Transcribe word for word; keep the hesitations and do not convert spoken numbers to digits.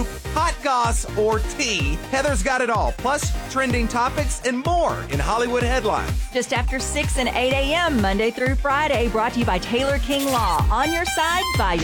hot goss, or tea, Heather's got it all. Plus, trending topics and more in Hollywood Headlines. Just after six and eight a.m. Monday through Friday, brought to you by Taylor King Law. On your side, by your